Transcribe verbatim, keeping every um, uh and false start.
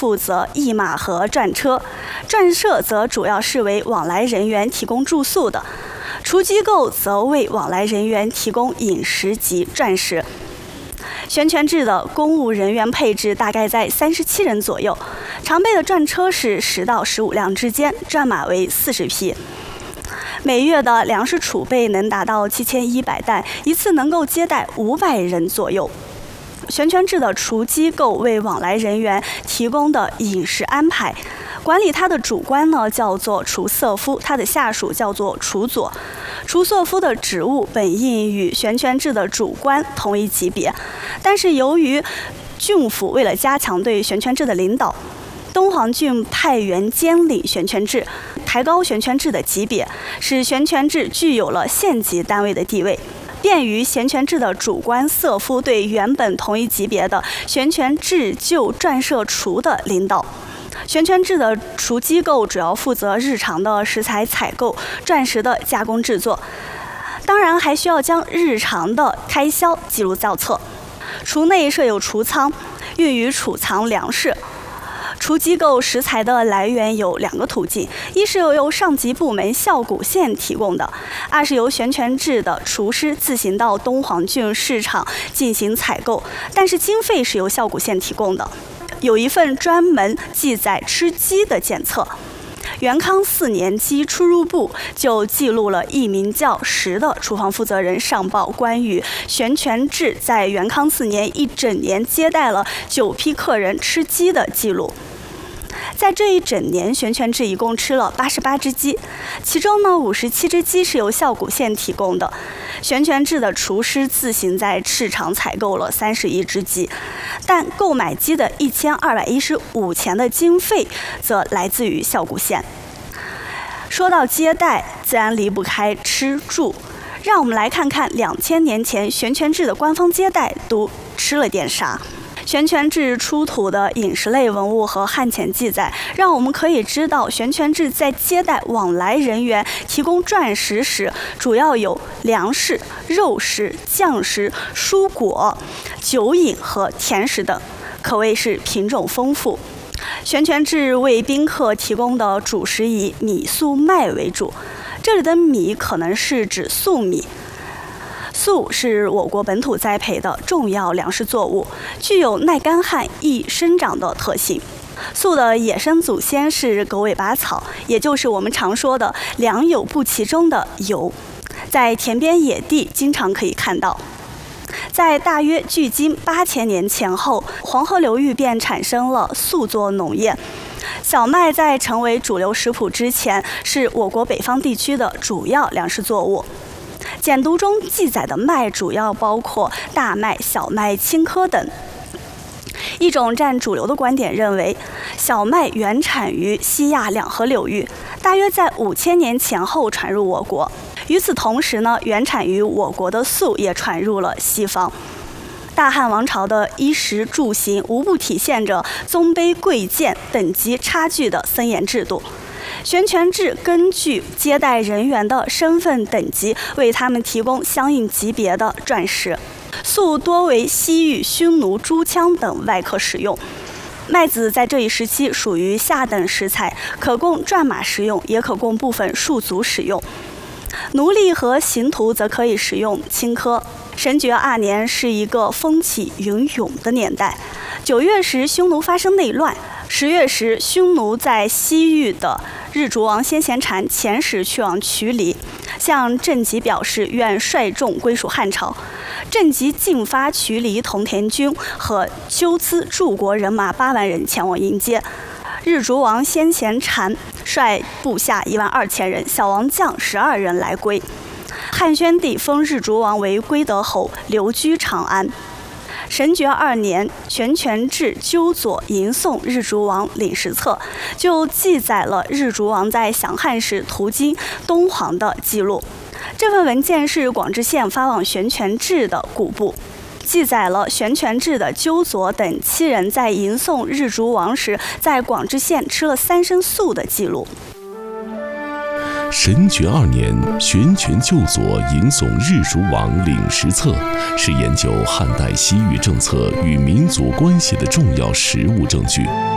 负责驿马和转车，转社则主要是为往来人员提供住宿的，厨机构则为往来人员提供饮食及转食。悬权制的公务人员配置大概在三十七人左右，常备的转车是十到十五辆之间，转马为四十匹。每月的粮食储备能达到七千一百担，一次能够接待五百人左右。悬权制的厨机构为往来人员提供的饮食安排，管理他的主官呢叫做厨色夫，他的下属叫做厨佐。厨色夫的职务本应与悬权制的主官同一级别，但是由于郡府为了加强对悬权制的领导，东黄郡派员监理悬权制，抬高悬权制的级别，使悬权制具有了县级单位的地位，便于悬权制的主官色夫对原本同一级别的悬权制就转社厨的领导。悬权制的厨机构主要负责日常的食材采购、转食的加工制作，当然还需要将日常的开销记录造册。厨内设有厨仓，用于储藏粮食。厨机构食材的来源有两个途径，一是由上级部门孝谷县提供的，二是由悬权制的厨师自行到东黄郡市场进行采购，但是经费是由孝谷县提供的。有一份专门记载吃鸡的检测，元康四年鸡出入部就记录了一名叫石的厨房负责人上报关于悬权制在元康四年一整年接待了九批客人吃鸡的记录。在这一整年，悬权制一共吃了八十八只鸡，其中呢五十七只鸡是由孝谷县提供的。悬权制的厨师自行在市场采购了三十一只鸡，但购买鸡的一千二百一十五钱的经费则来自于孝谷县。说到接待，自然离不开吃住，让我们来看看两千年前悬权制的官方接待都吃了点啥。悬权制出土的饮食类文物和汉遣记载，让我们可以知道悬权制在接待往来人员提供转食时，主要有粮食、肉食、酱食、蔬果、酒饮和甜食等，可谓是品种丰富。悬权制为宾客提供的主食以米、粟、麦为主，这里的米可能是指粟米。粟是我国本土栽培的重要粮食作物，具有耐干旱、易生长的特性。粟的野生祖先是狗尾巴草，也就是我们常说的良莠不齐中的莠，在田边野地经常可以看到。在大约距今八千年前后，黄河流域便产生了粟作农业。小麦在成为主流食谱之前，是我国北方地区的主要粮食作物。简牍中记载的麦主要包括大麦、小麦、青稞等。一种占主流的观点认为，小麦原产于西亚两河流域，大约在五千年前后传入我国。与此同时呢，原产于我国的粟也传入了西方。大汉王朝的衣食住行无不体现着宗卑贵贱等级差距的森严制度。悬权制根据接待人员的身份等级，为他们提供相应级别的转食。粟多为西域匈奴、诸羌等外客使用。麦子在这一时期属于下等食材，可供转马食用，也可供部分戍卒使用。奴隶和刑徒则可以食用青稞。神爵二年是一个风起云涌的年代。九月时，匈奴发生内乱；十月时，匈奴在西域的日逐王先贤禅遣使去往渠黎，向郑吉表示愿率众归属汉朝。郑吉进发渠黎同田军和鸠兹柱国人马八万人前往迎接。日逐王先贤禅率部下一万二千人，小王将十二人来归。汉宣帝封日逐王为归德侯，留居长安。神爵二年，悬权制纠佐迎送日逐王领食册，就记载了日逐王在降汉时途经东黄的记录。这份文件是广治县发往悬权制的古部，记载了悬权制的纠佐等七人在迎送日逐王时，在广治县吃了三升粟的记录。 神爵二年，悬权就佐迎送日逐王领食册，是研究汉代西域政策与民族关系的重要实物证据。